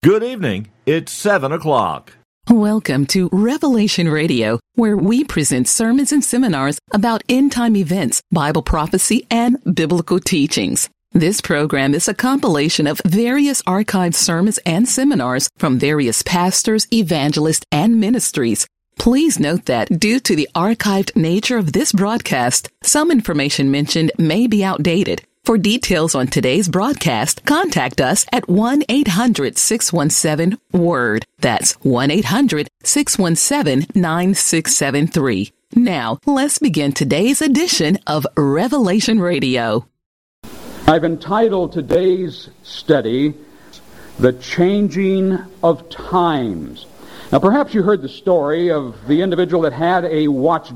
Good evening. It's 7 o'clock. Welcome to Revelation Radio, where we present sermons and seminars about end-time events, Bible prophecy, and biblical teachings. This program is a compilation of various archived sermons and seminars from various pastors, evangelists, and ministries. Please note that due to the archived nature of this broadcast, some information mentioned may be outdated. For details on today's broadcast, contact us at 1-800-617-WORD. That's 1-800-617-9673. Now, let's begin today's edition of Revelation Radio. I've entitled today's study, The Changing of Times. Now, perhaps you heard the story of the individual that had a watch